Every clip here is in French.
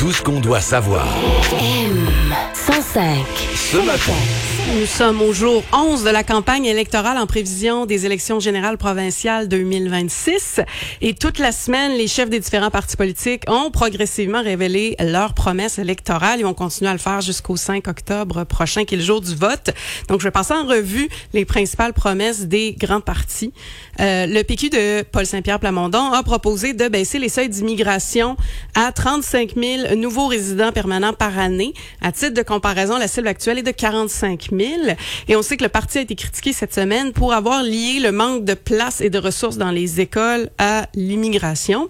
Tout ce qu'on doit savoir. M105. Ce matin. Nous sommes au jour 11 de la campagne électorale en prévision des élections générales provinciales 2026. Et toute la semaine, les chefs des différents partis politiques ont progressivement révélé leurs promesses électorales. Ils vont continuer à le faire jusqu'au 5 octobre prochain, qui est le jour du vote. Donc, je vais passer en revue les principales promesses des grands partis. Le PQ de Paul Saint-Pierre Plamondon a proposé de baisser les seuils d'immigration à 35 000 nouveaux résidents permanents par année. À titre de comparaison, la cible actuelle est de 45 000. Et on sait que le parti a été critiqué cette semaine pour avoir lié le manque de place et de ressources dans les écoles à l'immigration.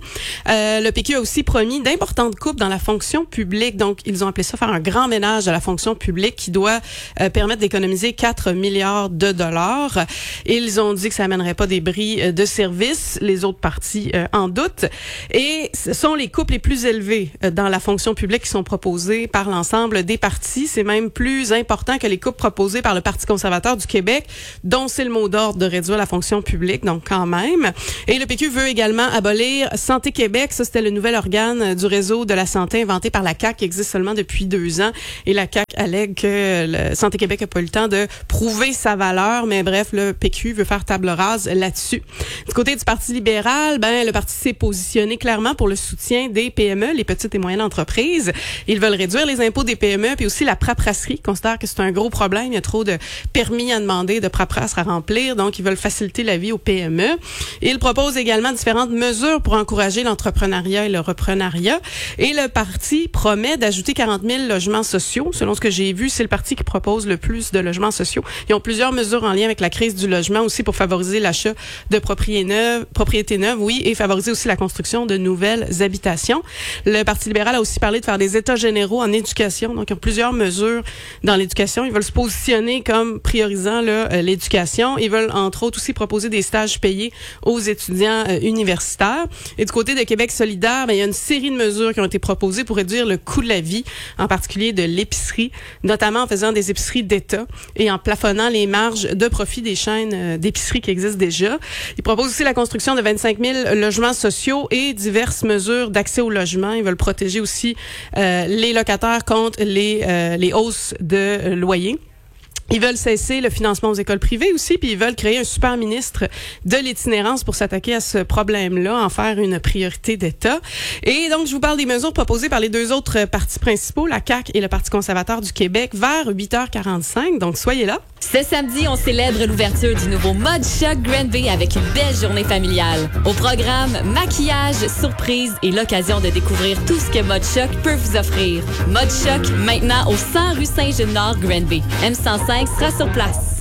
Le PQ a aussi promis d'importantes coupes dans la fonction publique. Donc, ils ont appelé ça faire un grand ménage à la fonction publique qui doit permettre d'économiser 4 milliards de dollars. Ils ont dit que ça amènerait pas des bris de services. Les autres partis en doutent. Et ce sont les coupes les plus élevées dans la fonction publique qui sont proposées par l'ensemble des partis. C'est même plus important que les coupes proposées par le Parti conservateur du Québec, dont c'est le mot d'ordre de réduire la fonction publique, donc quand même. Et le PQ veut également abolir Santé Québec. Ça, c'était le nouvel organe du réseau de la santé inventé par la CAQ qui existe seulement depuis 2 ans. Et la CAQ allègue que le Santé Québec n'a pas eu le temps de prouver sa valeur. Mais bref, le PQ veut faire table rase là-dessus. Du côté du Parti libéral, le parti s'est positionné clairement pour le soutien des PME, les petites et moyennes entreprises. Ils veulent réduire les impôts des PME, puis aussi la paperasserie. Ils considèrent que c'est un gros problème. Il y a trop de permis à demander, de paperasse à remplir. Donc, ils veulent faciliter la vie aux PME. Ils proposent également différentes mesures pour encourager l'entrepreneuriat et le reprenariat. Et le parti promet d'ajouter 40 000 logements sociaux. Selon ce que j'ai vu, c'est le parti qui propose le plus de logements sociaux. Ils ont plusieurs mesures en lien avec la crise du logement aussi pour favoriser l'achat de propriétés neuves, et favoriser aussi la construction de nouvelles habitations. Le Parti libéral a aussi parlé de faire des états généraux en éducation. Donc, ils ont plusieurs mesures dans l'éducation. Ils veulent se positionner comme priorisant l'éducation. Ils veulent, entre autres, aussi proposer des stages payés aux étudiants universitaires. Et du côté de Québec solidaire, il y a une série de mesures qui ont été proposées pour réduire le coût de la vie, en particulier de l'épicerie, notamment en faisant des épiceries d'État et en plafonnant les marges de profit des chaînes d'épicerie qui existent déjà. Ils proposent aussi la construction de 25 000 logements sociaux et diverses mesures d'accès au logement. Ils veulent protéger aussi les locataires contre les hausses de loyers. Ils veulent cesser le financement aux écoles privées aussi, puis ils veulent créer un super ministre de l'itinérance pour s'attaquer à ce problème-là, en faire une priorité d'État. Et donc, je vous parle des mesures proposées par les deux autres partis principaux, la CAQ et le Parti conservateur du Québec, vers 8h45. Donc, soyez là. Ce samedi, on célèbre l'ouverture du nouveau Mod Choc Granby avec une belle journée familiale. Au programme, maquillage, surprise et l'occasion de découvrir tout ce que Mod Choc peut vous offrir. Mod Choc, maintenant au 100 rue Saint-Gilles-Nord, Granby. M105 sera sur place.